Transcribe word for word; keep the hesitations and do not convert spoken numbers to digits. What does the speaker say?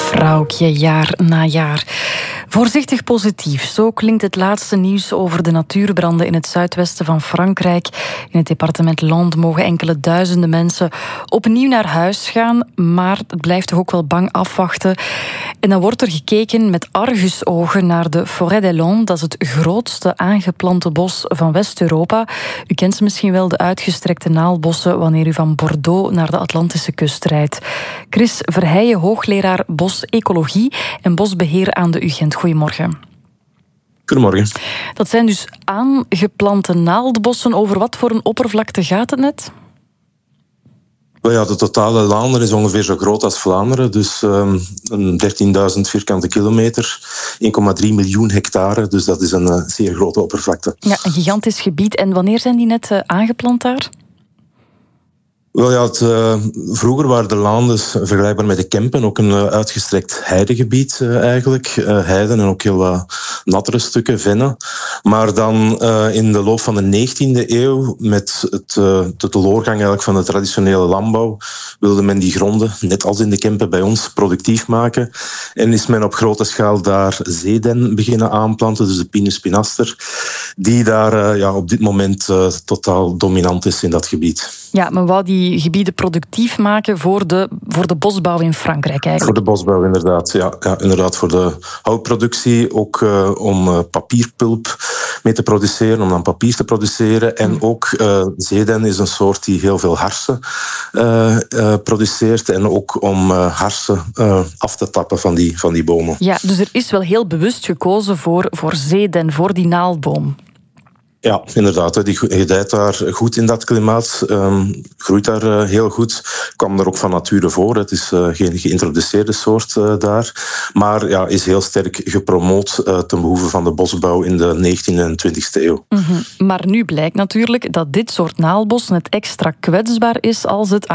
vrouwtje, jaar na jaar. Voorzichtig positief, zo klinkt het laatste nieuws over de natuurbranden in het zuidwesten van Frankrijk. In het departement Landes mogen enkele duizenden mensen opnieuw naar huis gaan, maar het blijft toch ook wel bang afwachten. En dan wordt er gekeken met argusogen naar de Forêt des Landes. Dat is het grootste aangeplante bos van West-Europa. U kent ze misschien wel, de uitgestrekte naaldbossen wanneer u van Bordeaux naar de Atlantische kust rijdt. Chris Verheijen, hoogleraar bosecologie en bosbeheer aan de U Gent. Goedemorgen. Goedemorgen. Dat zijn dus aangeplante naaldbossen. Over wat voor een oppervlakte gaat het net? Ja, de totale Lander is ongeveer zo groot als Vlaanderen. Dus um, dertienduizend vierkante kilometer, één komma drie miljoen hectare. Dus dat is een uh, zeer grote oppervlakte. Ja, een gigantisch gebied. En wanneer zijn die net uh, aangeplant daar? Wel ja, het, uh, vroeger waren de Landes vergelijkbaar met de Kempen ook een uh, uitgestrekt heidegebiet uh, eigenlijk. Uh, heiden en ook heel wat nattere stukken, vennen. Maar dan uh, in de loop van de negentiende eeuw, met het, uh, de doorgang eigenlijk van de traditionele landbouw, wilde men die gronden, net als in de Kempen bij ons, productief maken. En is men op grote schaal daar zeeden beginnen aanplanten, dus de Pinus pinaster, die daar uh, ja, op dit moment uh, totaal dominant is in dat gebied. Ja, maar wou die gebieden productief maken voor de, voor de bosbouw in Frankrijk eigenlijk? Voor de bosbouw, inderdaad. Ja, ja, inderdaad voor de houtproductie, ook uh, om uh, papierpulp mee te produceren, om dan papier te produceren. En mm. ook uh, zeeden is een soort die heel veel harsen uh, uh, produceert. En ook om uh, harsen uh, af te tappen van die, van die bomen. Ja, dus er is wel heel bewust gekozen voor, voor zeeden, voor die naaldboom. Ja, inderdaad. Die gedijt daar goed in dat klimaat. Um, groeit daar uh, heel goed. Kwam er ook van nature voor. Het is uh, geen geïntroduceerde soort uh, daar. Maar ja, is heel sterk gepromoot uh, ten behoeve van de bosbouw in de negentiende en twintigste eeuw. Mm-hmm. Maar nu blijkt natuurlijk dat dit soort naaldbos net extra kwetsbaar is als het